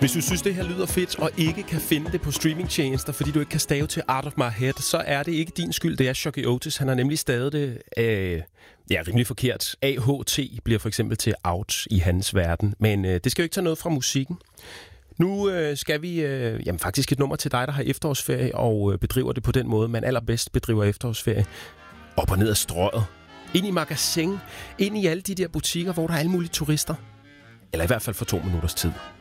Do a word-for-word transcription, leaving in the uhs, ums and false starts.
Hvis du synes, det her lyder fedt, og ikke kan finde det på streamingtjenester, fordi du ikke kan stave til Out of My Head, så er det ikke din skyld. Det er Shocky Otis. Han har nemlig stavet det øh, ja, rimelig forkert. A H T bliver for eksempel til out i hans verden. Men øh, det skal jo ikke tage noget fra musikken. Nu øh, skal vi øh, jamen, faktisk et nummer til dig, der har efterårsferie og øh, bedriver det på den måde, man allerbedst bedriver efterårsferie. Op og ned ad strøget. Ind i magasin. Ind i alle de der butikker, hvor der er alle mulige turister. Eller i hvert fald for to minutters tid.